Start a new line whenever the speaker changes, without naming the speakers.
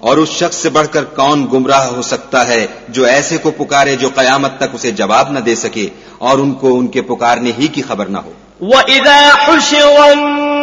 और उस शख्स से बढ़कर कौन गुमराह हो सकता है जो ऐसे को पुकारे जो कयामत तक उसे जवाब न दे सके और उनको उनके पुकारने ही की खबर न हो।